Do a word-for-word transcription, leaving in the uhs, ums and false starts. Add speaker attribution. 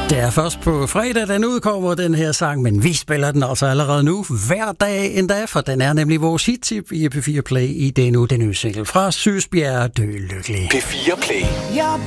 Speaker 1: Det er først på fredag, den udkommer, den her sang, men vi spiller den altså allerede nu, hver dag endda, for den er nemlig vores hit-tip i P fire Play i denne uge, den nye single fra Søsbjerg, Dø Lykkelig.
Speaker 2: P fire Play.
Speaker 3: Jeg